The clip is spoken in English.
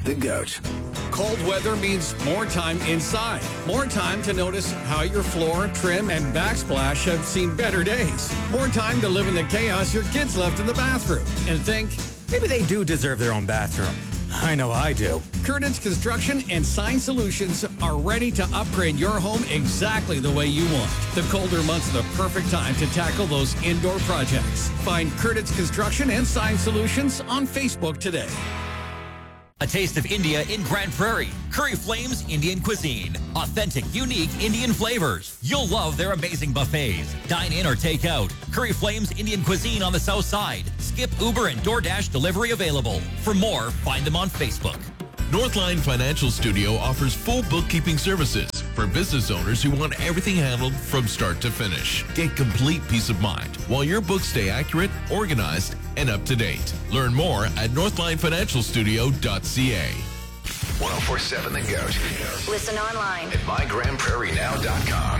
The Goat. Cold weather means more time inside. More time to notice how your floor, trim, and backsplash have seen better days. More time to live in the chaos your kids left in the bathroom. And think, maybe they do deserve their own bathroom. I know I do. Curtis Construction and Sign Solutions are ready to upgrade your home exactly the way you want. The colder months are the perfect time to tackle those indoor projects. Find Curtis Construction and Sign Solutions on Facebook today. A taste of India in Grand Prairie. Curry Flames Indian Cuisine. Authentic, unique Indian flavors. You'll love their amazing buffets. Dine in or take out. Curry Flames Indian Cuisine on the South Side. Skip, Uber, and DoorDash delivery available. For more, find them on Facebook. Northline Financial Studio offers full bookkeeping services for business owners who want everything handled from start to finish. Get complete peace of mind while your books stay accurate, organized, and up to date. Learn more at northlinefinancialstudio.ca. 1047 The Goat. Listen online at mygrandprairienow.com.